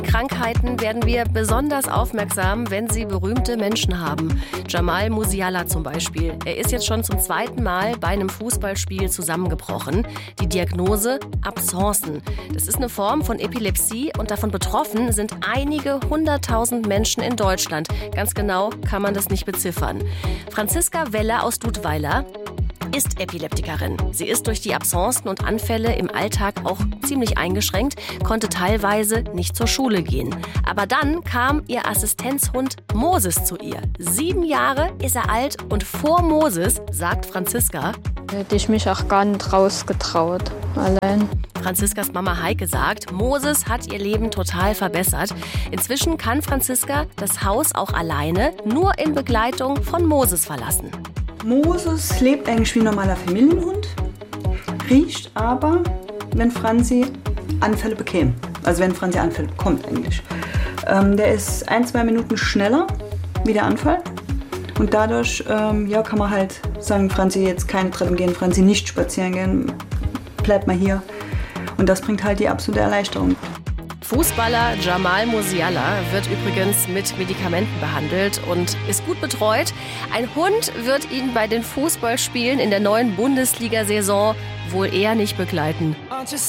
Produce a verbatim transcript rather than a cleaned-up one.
Krankheiten werden wir besonders aufmerksam, wenn sie berühmte Menschen haben. Jamal Musiala zum Beispiel. Er ist jetzt schon zum zweiten Mal bei einem Fußballspiel zusammengebrochen. Die Diagnose Abscencen. Das ist eine Form von Epilepsie und davon betroffen sind einige hunderttausend Menschen in Deutschland. Ganz genau kann man das nicht beziffern. Franziska Weller aus Dudweiler ist Epileptikerin. Sie ist durch die Abscencen und Anfälle im Alltag auch ziemlich eingeschränkt, konnte teilweise nicht zur Schule gehen. Aber dann kam ihr Assistenzhund Moses zu ihr. Sieben Jahre ist er alt und vor Moses, sagt Franziska, hätte ich mich auch gar nicht rausgetraut, allein. Franziskas Mama Heike sagt, Moses hat ihr Leben total verbessert. Inzwischen kann Franziska das Haus auch alleine, nur in Begleitung von Moses verlassen. Moses lebt eigentlich wie ein normaler Familienhund, riecht aber, wenn Franzi Anfälle bekäme. Also wenn Franzi Anfälle bekommt eigentlich. Ähm, der ist ein, zwei Minuten schneller wie der Anfall. Und dadurch ähm, ja, kann man halt sagen, Franzi jetzt keine Treppen gehen, Franzi nicht spazieren gehen, bleibt mal hier. Und das bringt halt die absolute Erleichterung. Fußballer Jamal Musiala wird übrigens mit Medikamenten behandelt und ist gut betreut. Ein Hund wird ihn bei den Fußballspielen in der neuen Bundesliga-Saison wohl eher nicht begleiten.